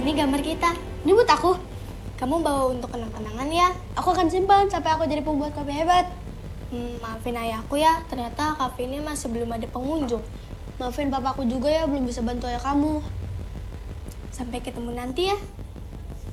Ini gambar kita. Ini buat aku. Kamu bawa untuk kenang-kenangan ya. Aku akan simpan sampai aku jadi pembuat kafe hebat. Maafin ayahku ya, ternyata kafe ini masih belum ada pengunjung. Maafin papaku juga ya, belum bisa bantu ayah kamu. Sampai ketemu nanti ya.